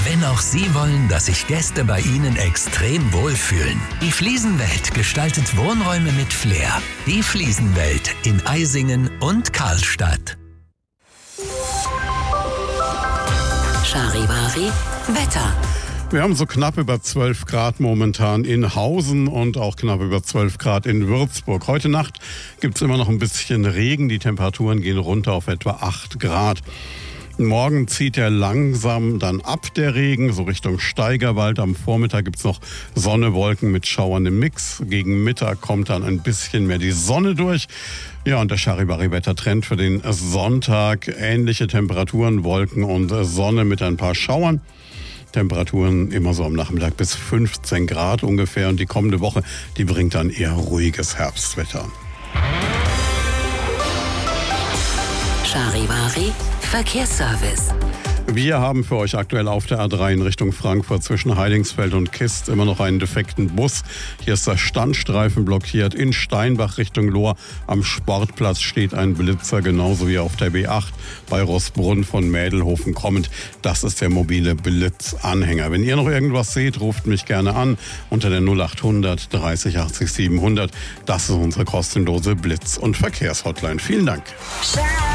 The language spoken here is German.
Wenn auch Sie wollen, dass sich Gäste bei Ihnen extrem wohlfühlen. Die Fliesenwelt gestaltet Wohnräume mit Flair. Die Fliesenwelt in Eisingen und Karlstadt. Charivari Wetter. Wir haben so knapp über 12 Grad momentan in Hausen und auch knapp über 12 Grad in Würzburg. Heute Nacht gibt es immer noch ein bisschen Regen. Die Temperaturen gehen runter auf etwa 8 Grad. Morgen zieht er langsam dann ab, der Regen, so Richtung Steigerwald. Am Vormittag gibt es noch Sonne, Wolken mit Schauern im Mix. Gegen Mittag kommt dann ein bisschen mehr die Sonne durch. Ja, und der Charivari-Wettertrend für den Sonntag. Ähnliche Temperaturen, Wolken und Sonne mit ein paar Schauern. Temperaturen immer so am Nachmittag bis 15 Grad ungefähr. Und die kommende Woche, die bringt dann eher ruhiges Herbstwetter. Charivari Verkehrsservice. Wir haben für euch aktuell auf der A3 in Richtung Frankfurt zwischen Heidingsfeld und Kist immer noch einen defekten Bus. Hier ist der Standstreifen blockiert. In Steinbach Richtung Lohr am Sportplatz steht ein Blitzer, genauso wie auf der B8 bei Roßbrunn von Mädelhofen kommend. Das ist der mobile Blitzanhänger. Wenn ihr noch irgendwas seht, ruft mich gerne an unter der 0800 30 80 700. Das ist unsere kostenlose Blitz- und Verkehrshotline. Vielen Dank.